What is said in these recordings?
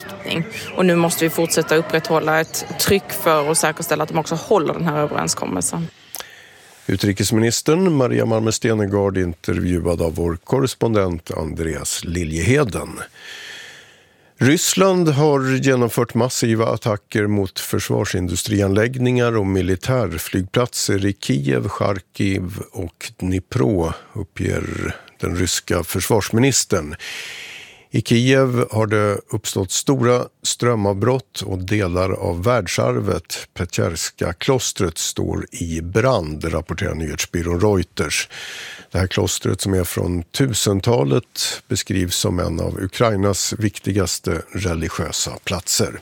riktning. Och nu måste vi fortsätta upprätthålla ett tryck för att säkerställa att de också håller den här överenskommelsen. Utrikesministern Maria Malmö Stenergard intervjuad av vår korrespondent Andreas Liljeheden. Ryssland har genomfört massiva attacker mot försvarsindustrianläggningar och militärflygplatser i Kiev, Charkiv och Dnipro, uppger den ryska försvarsministern. I Kiev har det uppstått stora strömavbrott och delar av världsarvet Petjerska klostret står i brand, rapporterar nyhetsbyrån Reuters. Det här klostret som är från 1000-talet beskrivs som en av Ukrainas viktigaste religiösa platser.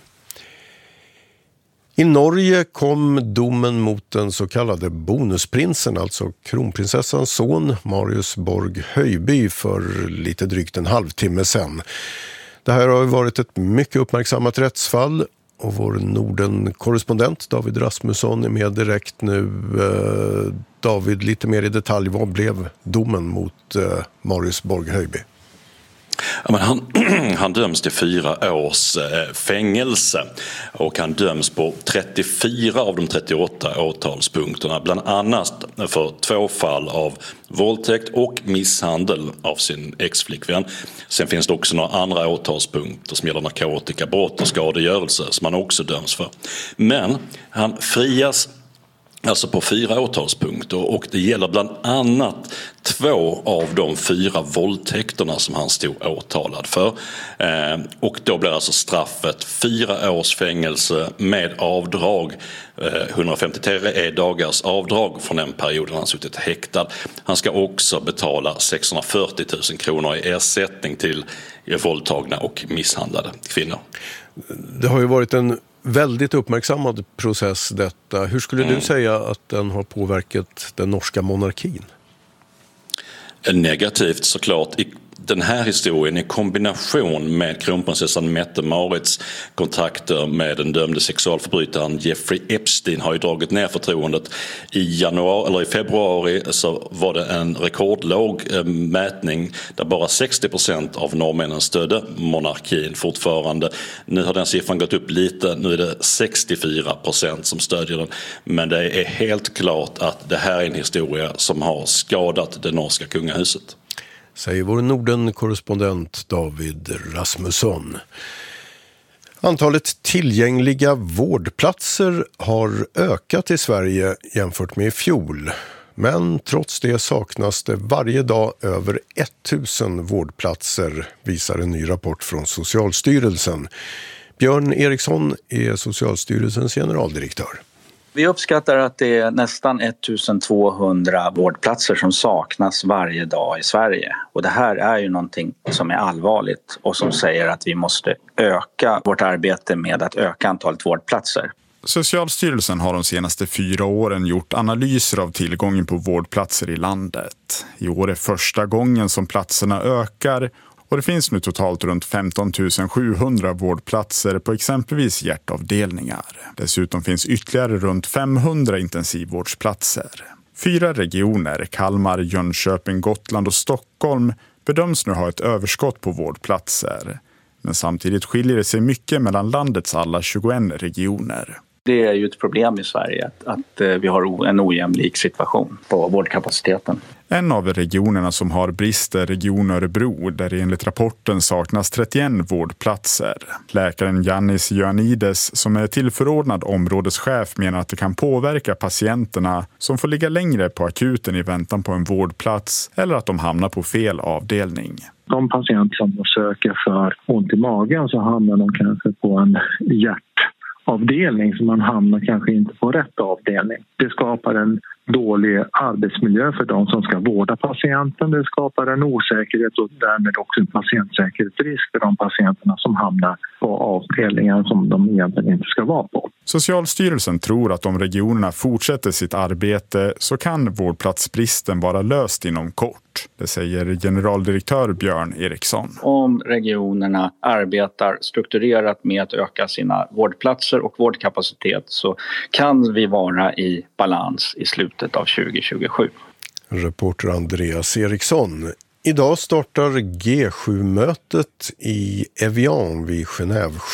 I Norge kom domen mot den så kallade bonusprinsen, alltså kronprinsessans son Marius Borg Höjby, för lite drygt en halvtimme sedan. Det här har varit ett mycket uppmärksammat rättsfall och vår Norden-korrespondent David Rasmusson är med direkt nu. David, lite mer i detalj, vad blev domen mot Marius Borg Höjby? Ja, men han döms till 4 års fängelse och han döms på 34 av de 38 åtalspunkterna, bland annat för 2 fall av våldtäkt och misshandel av sin ex-flickvän. Sen finns det också några andra åtalspunkter som gäller narkotikabrott och skadegörelse som han också döms för. Men han frias alltså på 4 åtalspunkter och det gäller bland annat 2 av de 4 våldtäkterna som han stod åtalad för. Och då blir alltså straffet 4 års fängelse med avdrag, 153 dagars avdrag från den perioden han suttit häktad. Han ska också betala 640 000 kronor i ersättning till våldtagna och misshandlade kvinnor. Det har ju varit en väldigt uppmärksammad process detta. Hur skulle du säga att den har påverkat den norska monarkin? Negativt såklart. I den här historien i kombination med kronprinsessan Mette-Marits kontakter med den dömde sexualförbrytaren Jeffrey Epstein har ju dragit ner förtroendet. I februari så var det en rekordlåg mätning där bara 60% av norrmännen stödde monarkin fortfarande. Nu har den siffran gått upp lite, nu är det 64% som stödjer den. Men det är helt klart att det här är en historia som har skadat det norska kungahuset. Säger vår Norden-korrespondent David Rasmusson. Antalet tillgängliga vårdplatser har ökat i Sverige jämfört med i fjol. Men trots det saknas det varje dag över 1000 vårdplatser, visar en ny rapport från Socialstyrelsen. Björn Eriksson är Socialstyrelsens generaldirektör. Vi uppskattar att det är nästan 1200 vårdplatser som saknas varje dag i Sverige. Och det här är ju någonting som är allvarligt och som säger att vi måste öka vårt arbete med att öka antalet vårdplatser. Socialstyrelsen har de senaste 4 åren gjort analyser av tillgången på vårdplatser i landet. I år är första gången som platserna ökar. Och det finns nu totalt runt 15 700 vårdplatser på exempelvis hjärtavdelningar. Dessutom finns ytterligare runt 500 intensivvårdsplatser. 4 regioner, Kalmar, Jönköping, Gotland och Stockholm, bedöms nu ha ett överskott på vårdplatser. Men samtidigt skiljer det sig mycket mellan landets alla 21 regioner. Det är ju ett problem i Sverige att vi har en ojämlik situation på vårdkapaciteten. En av regionerna som har brister, Region Örebro, där enligt rapporten saknas 31 vårdplatser. Läkaren Yannis Ioannidis, som är tillförordnad områdeschef, menar att det kan påverka patienterna som får ligga längre på akuten i väntan på en vårdplats eller att de hamnar på fel avdelning. De patienter som söker för ont i magen så hamnar de kanske på en hjärtavdelning, så man hamnar kanske inte på rätt avdelning. Det skapar en dålig arbetsmiljö för de som ska vårda patienten. Det skapar en osäkerhet och därmed också en patientsäkerhetsrisk för de patienterna som hamnar på avdelningar som de egentligen inte ska vara på. Socialstyrelsen tror att om regionerna fortsätter sitt arbete så kan vårdplatsbristen vara löst inom kort. Det säger generaldirektör Björn Eriksson. Om regionerna arbetar strukturerat med att öka sina vårdplatser och vårdkapacitet så kan vi vara i balans i slutet av 2027. Reporter Andreas Eriksson. Idag startar G7-mötet i Evian vid Genève